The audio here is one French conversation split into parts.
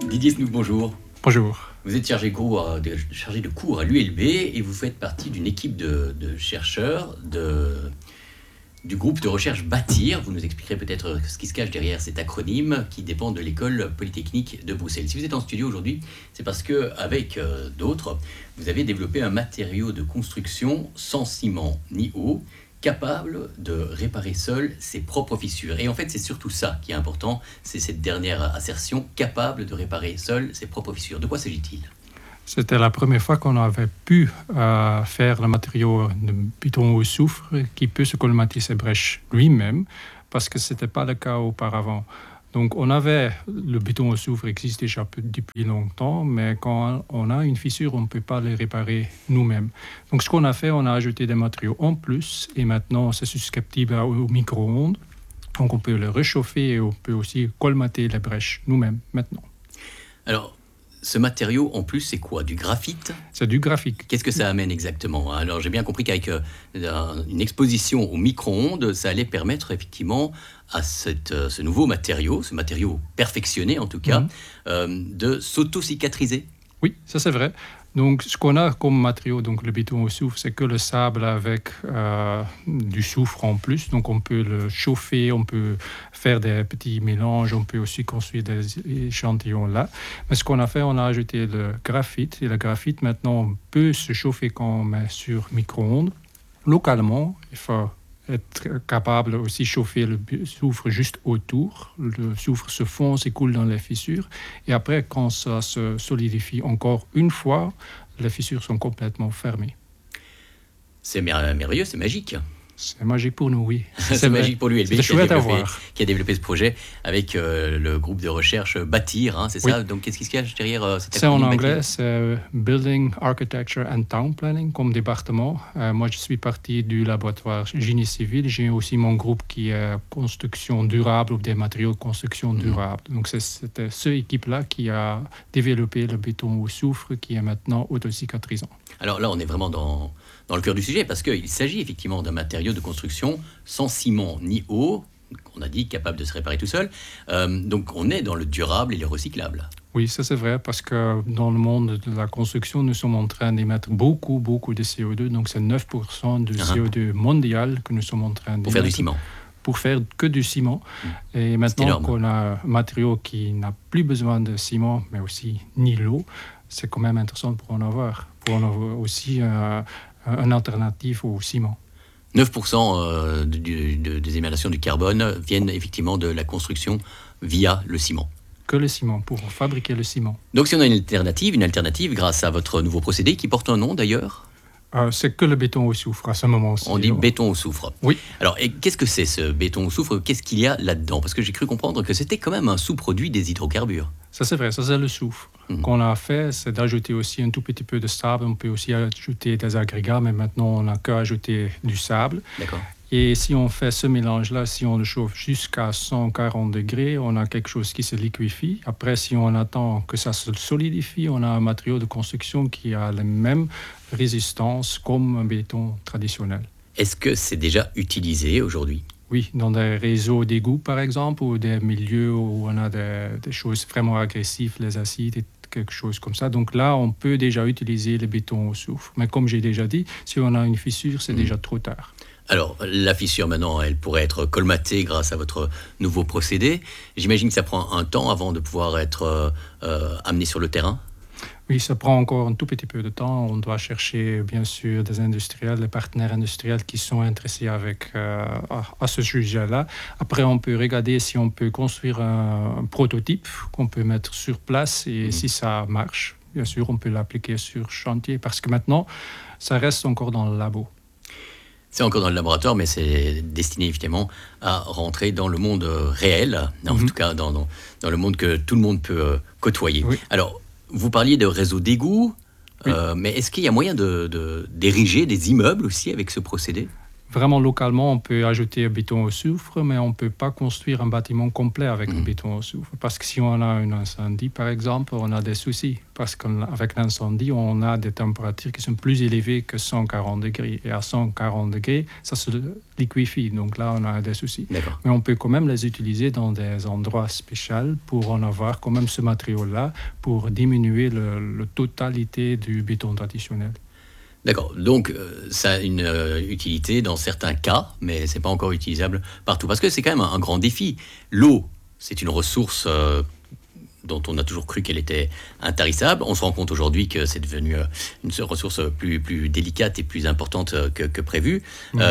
Didier Snouk, bonjour. Bonjour. Vous êtes chargé de cours à l'ULB et vous faites partie d'une équipe de chercheurs du groupe de recherche Bâtir. Vous nous expliquerez peut-être ce qui se cache derrière cet acronyme qui dépend de l'école polytechnique de Bruxelles. Si vous êtes en studio aujourd'hui, c'est parce qu'avec d'autres, vous avez développé un matériau de construction sans ciment ni eau, capable de réparer seul ses propres fissures. Et en fait, c'est surtout ça qui est important, c'est cette dernière assertion, capable de réparer seul ses propres fissures. De quoi s'agit-il ? C'était la première fois qu'on avait pu faire le matériau de béton au soufre qui peut se colmater ses brèches lui-même, parce que ce n'était pas le cas auparavant. Donc le béton au soufre existe déjà depuis longtemps, mais quand on a une fissure, on ne peut pas le réparer nous-mêmes. Donc ce qu'on a fait, on a ajouté des matériaux en plus, et maintenant c'est susceptible au micro-ondes. Donc on peut le réchauffer et on peut aussi colmater les brèches nous-mêmes maintenant. Alors, ce matériau, en plus, c'est quoi ? Du graphite ? C'est du graphite. Qu'est-ce que ça amène exactement ? Alors, j'ai bien compris qu'avec une exposition au micro-ondes, ça allait permettre effectivement à ce nouveau matériau, ce matériau perfectionné en tout cas, de s'auto-cicatriser. Oui, ça c'est vrai. Donc, ce qu'on a comme matériau, donc le béton au soufre, c'est que le sable avec du soufre en plus. Donc, on peut le chauffer, on peut faire des petits mélanges, on peut aussi construire des échantillons là. Mais ce qu'on a fait, on a ajouté le graphite. Et le graphite, maintenant, peut se chauffer quand on met sur micro-ondes. Localement, il faut être capable aussi de chauffer le soufre juste autour. Le soufre se fonce et coule dans les fissures. Et après, quand ça se solidifie encore une fois, les fissures sont complètement fermées. C'est merveilleux, c'est magique. C'est magique pour nous, oui. C'est magique pour l'ULB qui a développé ce projet avec le groupe de recherche Bâtir, c'est ça ? Donc, qu'est-ce qui se cache derrière cet acronyme ? C'est en anglais, c'est Building Architecture and Town Planning comme département. Moi, je suis parti du laboratoire génie civil. J'ai aussi mon groupe qui est construction durable ou des matériaux de construction durable. Donc, c'était cette équipe-là qui a développé le béton au soufre qui est maintenant autocicatrisant. Alors là, on est vraiment dans le cœur du sujet, parce qu'il s'agit effectivement d'un matériau de construction sans ciment ni eau, on a dit capable de se réparer tout seul. Donc on est dans le durable et le recyclable. Oui, ça c'est vrai, parce que dans le monde de la construction, nous sommes en train d'émettre beaucoup de CO2. Donc c'est 9% du CO2 mondial que nous sommes en train d'émettre. Pour faire du ciment. Pour faire que du ciment. Et maintenant qu'on a un matériau qui n'a plus besoin de ciment, mais aussi ni l'eau, c'est quand même intéressant pour en avoir aussi une alternative au ciment. 9% des émanations du carbone viennent effectivement de la construction via le ciment. Que le ciment, pour fabriquer le ciment. Donc si on a une alternative grâce à votre nouveau procédé qui porte un nom d'ailleurs ? C'est que le béton au soufre à ce moment-ci. On dit béton au soufre. Oui. Alors, qu'est-ce que c'est ce béton au soufre ? Qu'est-ce qu'il y a là-dedans ? Parce que j'ai cru comprendre que c'était quand même un sous-produit des hydrocarbures. Ça c'est vrai, ça c'est le soufre. Qu'on a fait, c'est d'ajouter aussi un tout petit peu de sable. On peut aussi ajouter des agrégats, mais maintenant on n'a qu'à ajouter du sable. D'accord. Et si on fait ce mélange-là, si on le chauffe jusqu'à 140 degrés, on a quelque chose qui se liquéfie. Après, si on attend que ça se solidifie, on a un matériau de construction qui a la même résistance comme un béton traditionnel. Est-ce que c'est déjà utilisé aujourd'hui ? Oui, dans des réseaux d'égouts, par exemple, ou des milieux où on a des choses vraiment agressives, les acides et quelque chose comme ça. Donc là, on peut déjà utiliser le béton au soufre. Mais comme j'ai déjà dit, si on a une fissure, c'est déjà trop tard. Alors, la fissure, maintenant, elle pourrait être colmatée grâce à votre nouveau procédé. J'imagine que ça prend un temps avant de pouvoir être amené sur le terrain. Oui, ça prend encore un tout petit peu de temps. On doit chercher, bien sûr, des industriels, des partenaires industriels qui sont intéressés à ce sujet-là. Après, on peut regarder si on peut construire un prototype qu'on peut mettre sur place et si ça marche, bien sûr, on peut l'appliquer sur chantier parce que maintenant, ça reste encore dans le labo. C'est encore dans le laboratoire, mais c'est destiné évidemment à rentrer dans le monde réel, en tout cas dans le monde que tout le monde peut côtoyer. Oui. Alors, vous parliez de réseaux d'égouts, mais est-ce qu'il y a moyen d'ériger des immeubles aussi avec ce procédé ? Vraiment localement, on peut ajouter un béton au soufre, mais on ne peut pas construire un bâtiment complet avec le béton au soufre. Parce que si on a un incendie, par exemple, on a des soucis. Parce qu'avec l'incendie, on a des températures qui sont plus élevées que 140 degrés. Et à 140 degrés, ça se liquéfie. Donc là, on a des soucis. D'accord. Mais on peut quand même les utiliser dans des endroits spéciaux pour en avoir quand même ce matériau-là, pour diminuer la totalité du béton traditionnel. D'accord. Donc, ça a une utilité dans certains cas, mais ce n'est pas encore utilisable partout. Parce que c'est quand même un grand défi. L'eau, c'est une ressource dont on a toujours cru qu'elle était intarissable. On se rend compte aujourd'hui que c'est devenu une ressource plus délicate et plus importante que prévu.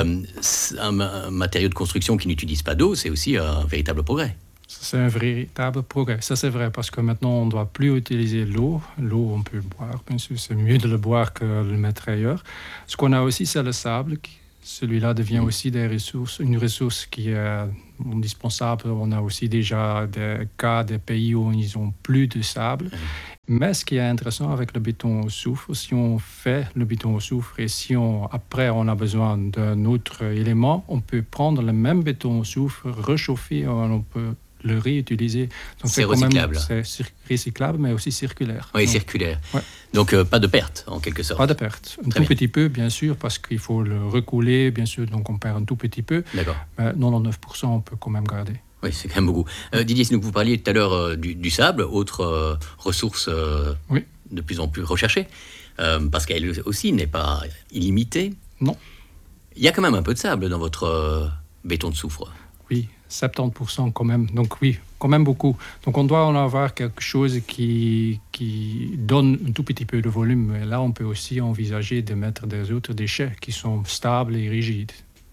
Un matériau de construction qui n'utilise pas d'eau, c'est aussi un véritable progrès. C'est un véritable progrès. Ça, c'est vrai, parce que maintenant, on ne doit plus utiliser l'eau. L'eau, on peut le boire, bien sûr. C'est mieux de le boire que de le mettre ailleurs. Ce qu'on a aussi, c'est le sable. Celui-là devient aussi une ressource qui est indispensable. On a aussi déjà des pays où ils n'ont plus de sable. Mais ce qui est intéressant avec le béton au soufre, si on fait le béton au soufre et si après on a besoin d'un autre élément, on peut prendre le même béton au soufre, rechauffer, on peut le réutiliser. Donc c'est recyclable. C'est recyclable, mais aussi circulaire. Oui, circulaire. Ouais. Donc, pas de perte, en quelque sorte. Pas de perte. Un tout petit peu, bien sûr, parce qu'il faut le recouler, bien sûr, donc on perd un tout petit peu. D'accord. Mais 99%, on peut quand même garder. Oui, c'est quand même beaucoup. Didier, vous parliez tout à l'heure du sable, autre ressource de plus en plus recherchée, parce qu'elle aussi n'est pas illimitée. Non. Il y a quand même un peu de sable dans votre béton de soufre. Oui, 70% quand même. Donc oui, quand même beaucoup. Donc on doit en avoir quelque chose qui donne un tout petit peu de volume. Et là, on peut aussi envisager de mettre des autres déchets qui sont stables et rigides.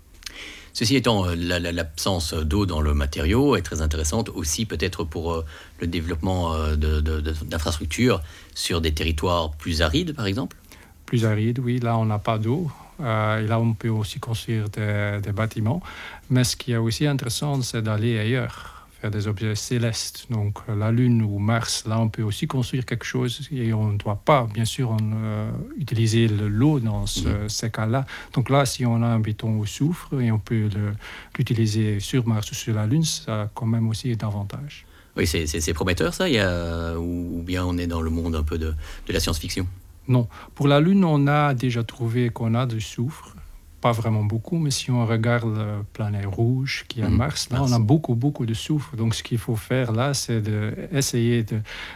Ceci étant, l'absence d'eau dans le matériau est très intéressante aussi peut-être pour le développement d'infrastructures sur des territoires plus arides, par exemple. Plus arides, oui. Là, on n'a pas d'eau. Et là, on peut aussi construire des bâtiments. Mais ce qui est aussi intéressant, c'est d'aller ailleurs, faire des objets célestes. Donc, la Lune ou Mars, là, on peut aussi construire quelque chose et on ne doit pas, bien sûr, utiliser l'eau dans ces cas-là. Donc là, si on a un béton au soufre et on peut l'utiliser sur Mars ou sur la Lune, ça a quand même aussi d'avantages. Oui, c'est prometteur, ça, ou bien on est dans le monde un peu de la science-fiction? Non. Pour la Lune, on a déjà trouvé qu'on a du soufre. Pas vraiment beaucoup, mais si on regarde la planète rouge qui est Mars, là, on a beaucoup, beaucoup de soufre. Donc, ce qu'il faut faire là, c'est d'essayer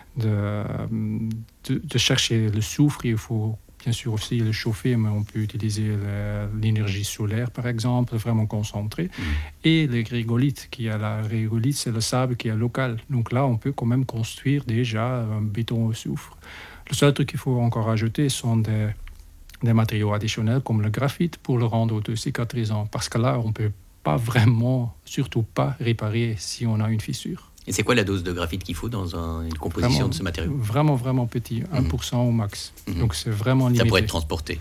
de chercher le soufre. Il faut bien sûr aussi le chauffer, mais on peut utiliser l'énergie solaire, par exemple, vraiment concentrée. Et les régolithes, la régolithe, c'est le sable qui est local. Donc là, on peut quand même construire déjà un béton au soufre. Le seul truc qu'il faut encore ajouter sont des matériaux additionnels comme le graphite pour le rendre auto-cicatrisant. Parce que là, on ne peut pas vraiment, surtout pas réparer si on a une fissure. Et c'est quoi la dose de graphite qu'il faut dans une composition de ce matériau? Vraiment, vraiment petit, 1% au max. Donc c'est vraiment limité. Ça pourrait être transporté?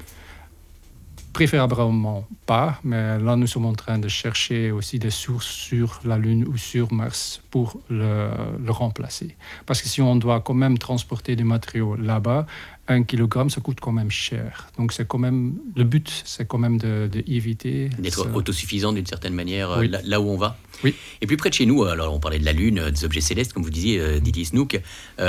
Préférablement pas, mais là nous sommes en train de chercher aussi des sources sur la Lune ou sur Mars pour le remplacer. Parce que si on doit quand même transporter des matériaux là-bas, 1 kilogramme, ça coûte quand même cher. Donc c'est quand même, le but, c'est quand même d'éviter... D'être autosuffisant d'une certaine manière là où on va. Oui. Et plus près de chez nous, alors on parlait de la Lune, des objets célestes, comme vous disiez, Didier Snook,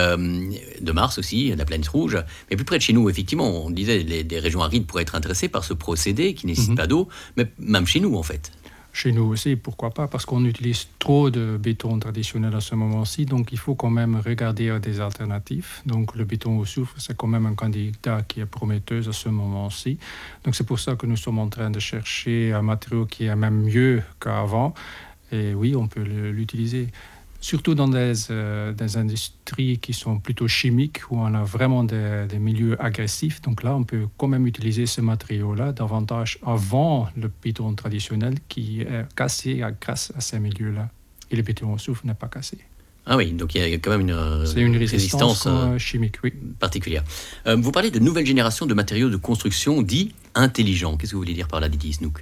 de Mars aussi, de la planète rouge. Mais plus près de chez nous, effectivement, on disait des régions arides pourraient être intéressées par ce procédé qui ne nécessite pas d'eau, mais même chez nous, en fait. Chez nous aussi, pourquoi pas, parce qu'on utilise trop de béton traditionnel à ce moment-ci, donc il faut quand même regarder des alternatives. Donc le béton au soufre, c'est quand même un candidat qui est prometteur à ce moment-ci. Donc c'est pour ça que nous sommes en train de chercher un matériau qui est même mieux qu'avant. Et oui, on peut l'utiliser. Surtout dans des industries qui sont plutôt chimiques, où on a vraiment des milieux agressifs. Donc là, on peut quand même utiliser ce matériau-là davantage avant le béton traditionnel qui est cassé grâce à ces milieux-là. Et le béton au soufre n'est pas cassé. Ah oui, donc il y a quand même une résistance chimique, oui. particulière. Vous parlez de nouvelle génération de matériaux de construction dits intelligents. Qu'est-ce que vous voulez dire par là, Didier Snook?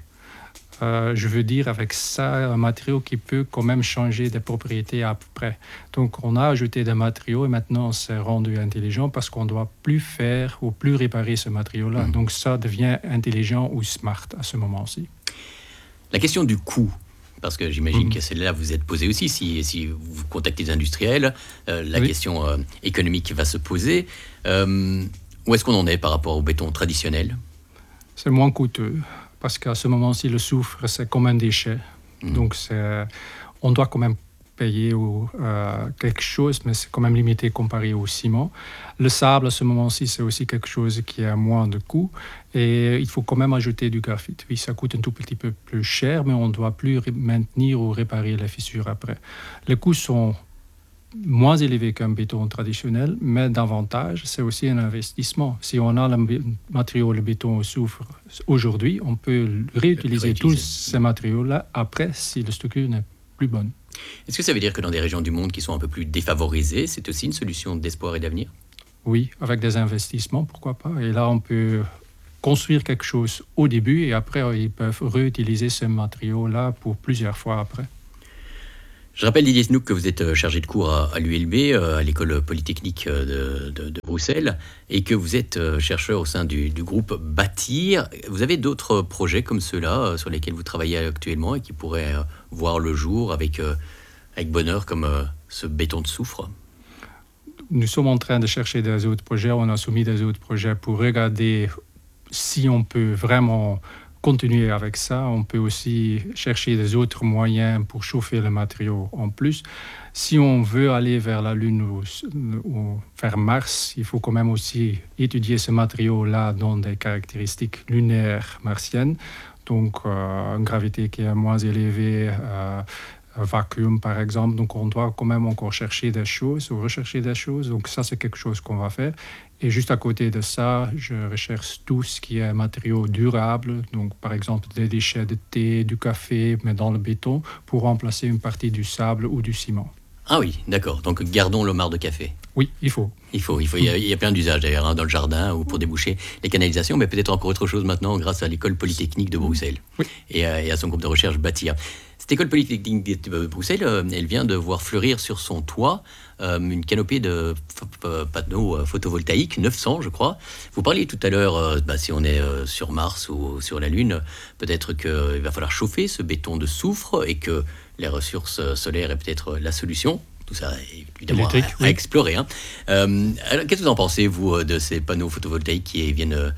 Je veux dire avec ça un matériau qui peut quand même changer des propriétés après. Donc on a ajouté des matériaux et maintenant c'est rendu intelligent parce qu'on ne doit plus faire ou plus réparer ce matériau-là. Donc ça devient intelligent ou smart à ce moment-ci. La question du coût, parce que j'imagine que celle-là vous êtes posée aussi, si vous contactez des industriels, la question économique va se poser. Où est-ce qu'on en est par rapport au béton traditionnel ? C'est moins coûteux, parce qu'à ce moment-ci, le soufre, c'est comme un déchet. Donc, on doit quand même payer quelque chose, mais c'est quand même limité comparé au ciment. Le sable, à ce moment-ci, c'est aussi quelque chose qui a moins de coût. Et il faut quand même ajouter du graphite. Oui, ça coûte un tout petit peu plus cher, mais on ne doit plus maintenir ou réparer les fissures après. Les coûts sont moins élevé qu'un béton traditionnel, mais davantage, c'est aussi un investissement. Si on a le matériau, le béton au soufre aujourd'hui, on peut réutiliser tous ces matériaux-là après si la structure n'est plus bonne. Est-ce que ça veut dire que dans des régions du monde qui sont un peu plus défavorisées, c'est aussi une solution d'espoir et d'avenir ? Oui, avec des investissements, pourquoi pas. Et là, on peut construire quelque chose au début et après, ils peuvent réutiliser ce matériau-là pour plusieurs fois après. Je rappelle, Didier Snook, que vous êêtre chargé de cours à l'ULB, à l'école polytechnique de Bruxelles, et que vous êtes chercheur au sein du groupe Bâtir. Vous avez d'autres projets comme ceux-là sur lesquels vous travaillez actuellement et qui pourraient voir le jour avec bonheur comme ce béton de soufre ? Nous sommes en train de chercher des autres projets. On a soumis des autres projets pour regarder si on peut vraiment continuer avec ça. On peut aussi chercher des autres moyens pour chauffer le matériau en plus. Si on veut aller vers la Lune ou vers Mars, il faut quand même aussi étudier ce matériau-là dans des caractéristiques lunaires martiennes. Donc, une gravité qui est moins élevée, un vacuum par exemple. Donc, on doit quand même encore chercher des choses ou rechercher des choses. Donc, ça, c'est quelque chose qu'on va faire. Et juste à côté de ça, je recherche tout ce qui est matériaux durables, donc par exemple des déchets de thé, du café, mais dans le béton, pour remplacer une partie du sable ou du ciment. Ah oui, d'accord. Donc gardons le marc de café. Oui, il faut. Il y a plein d'usages d'ailleurs, dans le jardin ou pour déboucher les canalisations, mais peut-être encore autre chose maintenant grâce à l'école polytechnique de Bruxelles et à son groupe de recherche Bâtir. Cette école polytechnique de Bruxelles, elle vient de voir fleurir sur son toit une canopée de panneaux photovoltaïques, 900 je crois. Vous parliez tout à l'heure, si on est sur Mars ou sur la Lune, peut-être qu'il va falloir chauffer ce béton de soufre et que les ressources solaires est peut-être la solution. Tout ça, évidemment, à explorer. Hein. Alors, qu'est-ce que vous en pensez, vous, de ces panneaux photovoltaïques qui viennent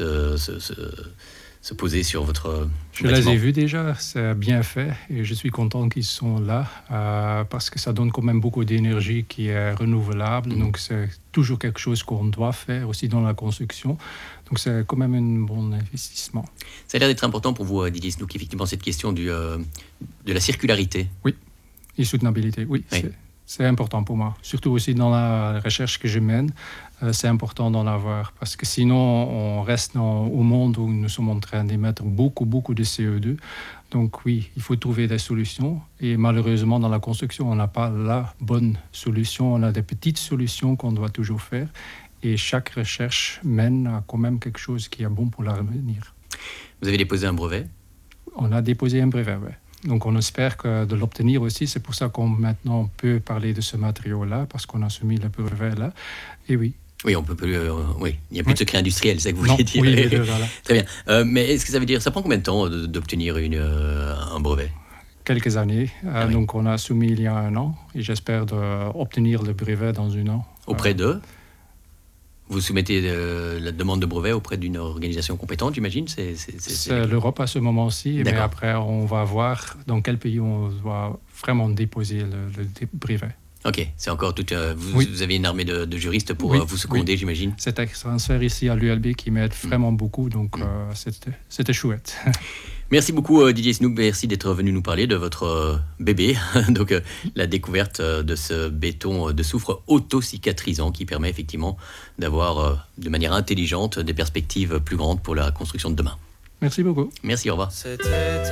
se poser sur votre bâtiment ? Je les ai vus déjà, c'est bien fait et je suis content qu'ils sont là parce que ça donne quand même beaucoup d'énergie qui est renouvelable. Donc, c'est toujours quelque chose qu'on doit faire aussi dans la construction. Donc, c'est quand même un bon investissement. Ça a l'air d'être important pour vous, Didier Snook, effectivement, cette question de la circularité. Oui, et soutenabilité, oui. C'est important pour moi, surtout aussi dans la recherche que je mène. C'est important d'en avoir parce que sinon, on reste au monde où nous sommes en train d'émettre beaucoup de CO2. Donc oui, il faut trouver des solutions. Et malheureusement, dans la construction, on n'a pas la bonne solution. On a des petites solutions qu'on doit toujours faire. Et chaque recherche mène à quand même quelque chose qui est bon pour l'avenir. Vous avez déposé un brevet ? On a déposé un brevet, oui. Donc, on espère de l'obtenir aussi. C'est pour ça qu'on maintenant peut parler de ce matériau-là, parce qu'on a soumis le brevet là. Et oui. Oui, on peut plus. Oui, il n'y a plus de secret industriel, c'est ça que vous vouliez dire. Oui, voilà. Très bien. Mais est-ce que ça veut dire, ça prend combien de temps d'obtenir un brevet ? Quelques années. Donc, on a soumis il y a 1 an, et j'espère obtenir le brevet dans 1 an. Auprès de ? Vous soumettez la demande de brevet auprès d'une organisation compétente, j'imagine ? C'est l'Europe à ce moment-ci, mais après, on va voir dans quel pays on doit vraiment déposer le brevet. Ok, c'est encore tout. Vous avez une armée de juristes pour vous seconder, j'imagine ? C'est un transfert ici à l'ULB qui m'aide vraiment beaucoup, donc c'était chouette. Merci beaucoup Didier Snook, merci d'être venu nous parler de votre bébé, donc la découverte de ce béton de soufre auto-cicatrisant qui permet effectivement d'avoir de manière intelligente des perspectives plus grandes pour la construction de demain. Merci beaucoup. Merci, au revoir.